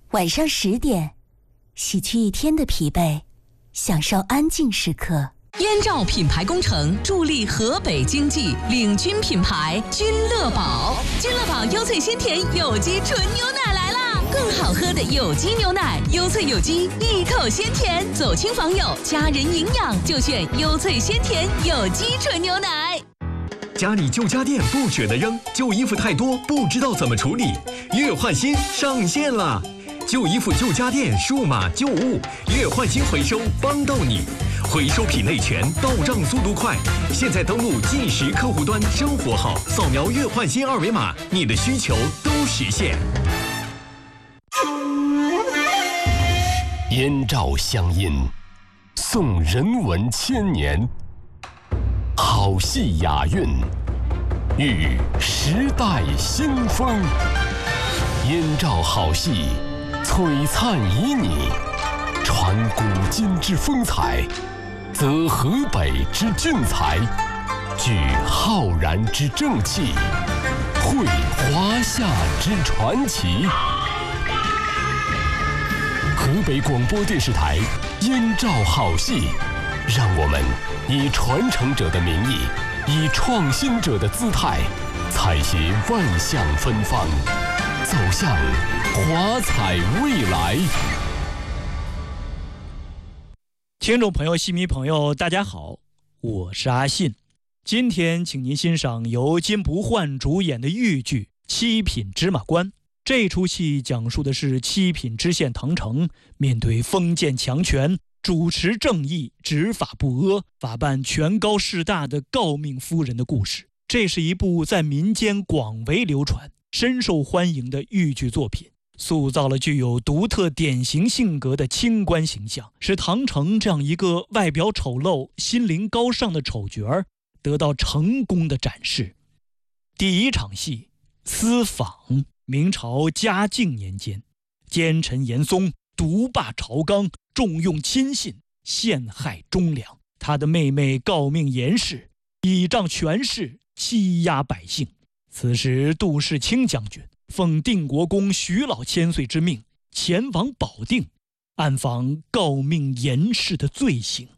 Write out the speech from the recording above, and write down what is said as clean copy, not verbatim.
晚上10点，洗去一天的疲惫，享受安静时刻。 燕赵品牌工程助力河北经济，领军品牌君乐宝。君乐宝优萃鲜甜有机纯牛奶来啦！更好喝的有机牛奶，优萃有机，一口鲜甜，走亲访友，家人营养就选优萃鲜甜有机纯牛奶。 家里旧家电不舍得扔，旧衣服太多不知道怎么处理，月换新上线了！旧衣服、旧家电、数码旧物，月换新回收帮到你，回收品类全，到账速度快。现在登录计时客户端生活号，扫描月换新2维码，你的需求都实现。 燕赵乡音，颂人文千年，好戏雅韵，遇时代新风。燕赵好戏，璀璨旖旎，传古今之风采，则河北之俊才，聚浩然之正气，绘华夏之传奇。河北广播电视台燕赵好戏，让我们以传承者的名义，以创新者的姿态，采撷万象芬芳，走向华彩未来。 听众朋友、戏迷朋友，大家好，我是阿信。今天请您欣赏由金不换主演的豫剧《七品芝麻官》。这出戏讲述的是七品知县唐成面对封建强权，主持正义，执法不阿，法办权高势大的诰命夫人的故事。这是一部在民间广为流传、深受欢迎的豫剧作品，塑造了具有独特典型性格的清官形象，使唐成这样一个外表丑陋、心灵高尚的丑角儿得到成功的展示。第一场戏，私访。明朝嘉靖年间，奸臣严嵩独霸朝纲，重用亲信，陷害忠良。他的妹妹诰命严氏倚仗权势欺压百姓。此时杜世清将军奉定国公徐老千岁之命，前往保定，暗访诰命严氏的罪行。